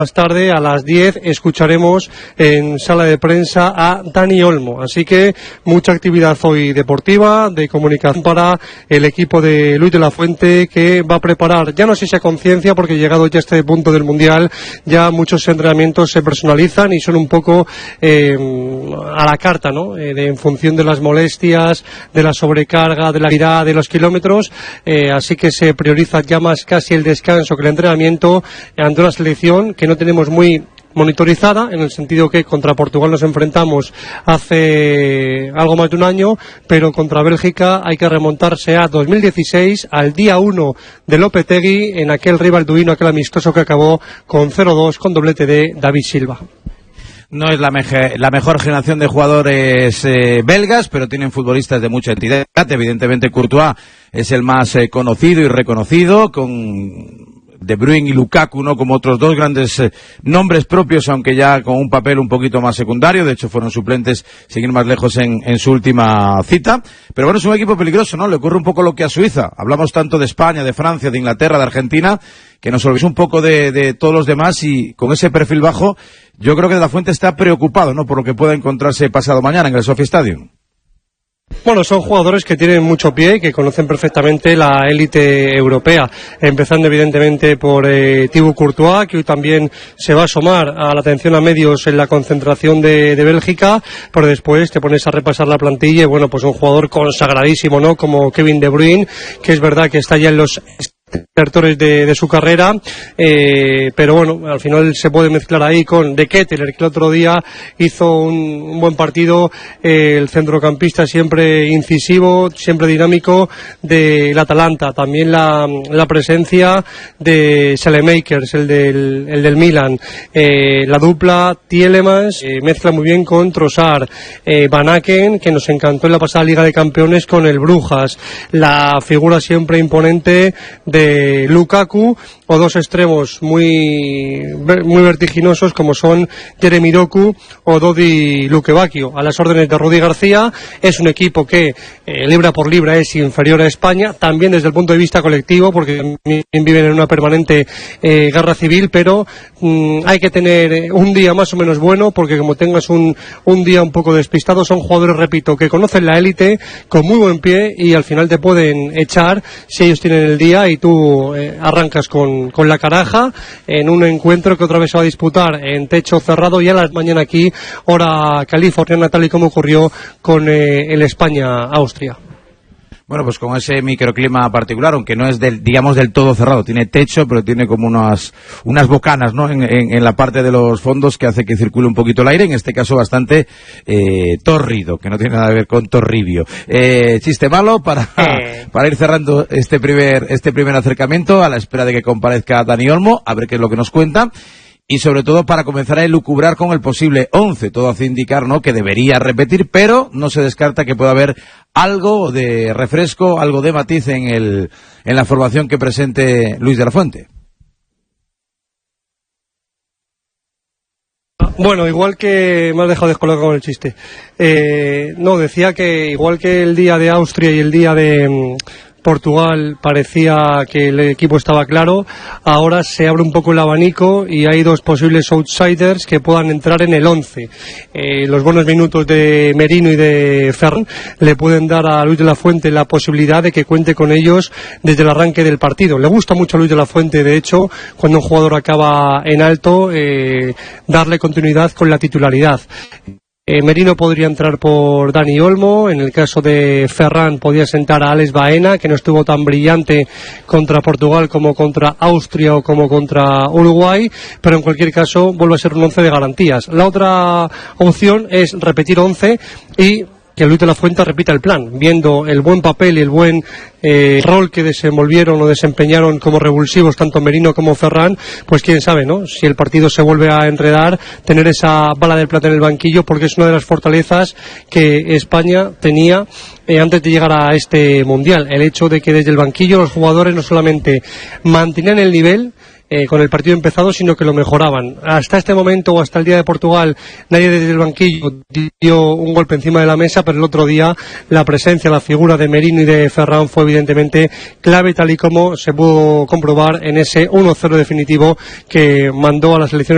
Más tarde, a las 10, escucharemos en sala de prensa a Dani Olmo. Así que mucha actividad hoy deportiva, de comunicación para el equipo de Luis de la Fuente, que va a preparar, ya no sé si a conciencia, porque llegado ya a este punto del Mundial, ya muchos entrenamientos se personalizan y son un poco a la carta, ¿no? En función de las molestias, de la sobrecarga, de la actividad, de los kilómetros. Así que se prioriza ya más casi el descanso que el entrenamiento ante una selección que no tenemos muy monitorizada, en el sentido que contra Portugal nos enfrentamos hace algo más de un año, pero contra Bélgica hay que remontarse a 2016, al día 1 de Lopetegui, en aquel rival duino, aquel amistoso que acabó con 0-2 con doblete de David Silva. No es la mejor generación de jugadores belgas, pero tienen futbolistas de mucha entidad. Evidentemente Courtois es el más conocido y reconocido, con De Bruyne y Lukaku, ¿no?, como otros dos grandes nombres propios, aunque ya con un papel un poquito más secundario. De hecho fueron suplentes, sin ir más lejos, en su última cita. Pero bueno, es un equipo peligroso, ¿no? Le ocurre un poco lo que a Suiza. Hablamos tanto de España, de Francia, de Inglaterra, de Argentina, que nos olvidamos un poco de todos los demás, y con ese perfil bajo yo creo que De la Fuente está preocupado, ¿no?, por lo que pueda encontrarse pasado mañana en el Sophie Stadium. Bueno, son jugadores que tienen mucho pie y que conocen perfectamente la élite europea, empezando evidentemente por Thibaut Courtois, que hoy también se va a asomar a la atención a medios en la concentración de Bélgica, pero después te pones a repasar la plantilla y bueno, pues un jugador consagradísimo, ¿no?, como Kevin De Bruyne, que es verdad que está ya en los sectores de su carrera, pero bueno, al final se puede mezclar ahí con De Ketelaere, que el otro día hizo un buen partido, el centrocampista siempre incisivo, siempre dinámico del Atalanta. También la presencia de Selemakers, el del Milan, la dupla Tielemans, mezcla muy bien con Trossard, Van Aken, que nos encantó en la pasada Liga de Campeones con el Brujas, la figura siempre imponente de Lukaku, o dos extremos muy vertiginosos como son Jeremy Doku o Dodi Lukebakio, a las órdenes de Rudy García. Es un equipo que libra por libra es inferior a España, también desde el punto de vista colectivo, porque viven en una permanente guerra civil, pero hay que tener un día más o menos bueno, porque como tengas un día un poco despistado, son jugadores, repito, que conocen la élite, con muy buen pie, y al final te pueden echar si ellos tienen el día y tú arrancas con la caraja en un encuentro que otra vez se va a disputar en techo cerrado y a la mañana aquí, hora californiana, tal y como ocurrió con el España-Austria. Bueno, pues con ese microclima particular, aunque no es digamos del todo cerrado, tiene techo, pero tiene como unas bocanas, ¿no?, en la parte de los fondos, que hace que circule un poquito el aire, en este caso bastante tórrido, que no tiene nada que ver con torribio. Chiste malo para ir cerrando este primer acercamiento, a la espera de que comparezca Dani Olmo, a ver qué es lo que nos cuenta. Y sobre todo para comenzar a elucubrar con el posible 11. Todo hace indicar, ¿no?, que debería repetir, pero no se descarta que pueda haber algo de refresco, algo de matiz en la formación que presente Luis de la Fuente. Bueno, igual que me has dejado descolocado con el chiste. No, decía que igual que el día de Austria y el día de Portugal parecía que el equipo estaba claro, ahora se abre un poco el abanico y hay dos posibles outsiders que puedan entrar en el 11. Los buenos minutos de Merino y de Ferran le pueden dar a Luis de la Fuente la posibilidad de que cuente con ellos desde el arranque del partido. Le gusta mucho a Luis de la Fuente, de hecho, cuando un jugador acaba en alto, darle continuidad con la titularidad. Merino podría entrar por Dani Olmo, en el caso de Ferran podría sentar a Alex Baena, que no estuvo tan brillante contra Portugal como contra Austria o como contra Uruguay, pero en cualquier caso vuelve a ser un 11 de garantías. La otra opción es repetir 11 y que Luis de la Fuente repita el plan, viendo el buen papel y el buen rol que desenvolvieron o desempeñaron como revulsivos tanto Merino como Ferran, pues quién sabe, ¿no?, si el partido se vuelve a enredar, tener esa bala del plata en el banquillo, porque es una de las fortalezas que España tenía antes de llegar a este Mundial, el hecho de que desde el banquillo los jugadores no solamente mantenían el nivel con el partido empezado, sino que lo mejoraban. Hasta este momento, o hasta el día de Portugal, nadie desde el banquillo dio un golpe encima de la mesa, pero el otro día la presencia, la figura de Merino y de Ferran fue evidentemente clave, tal y como se pudo comprobar en ese 1-0 definitivo que mandó a la selección